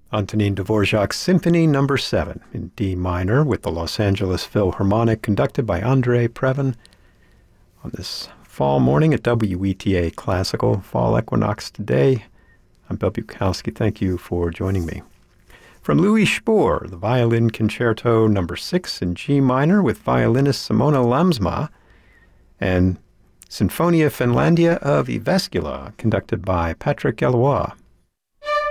Antonin Dvorak's Symphony No. 7 in D minor with the Los Angeles Philharmonic, conducted by Andrei Previn on this fall morning at WETA Classical Fall Equinox today. I'm Bill Bukowski. Thank you for joining me. From Louis Spohr, the Violin Concerto No. 6 in G minor with violinist Simona Lamsma, and Sinfonia Finlandia of Jyväskylä, conducted by Patrick Galois.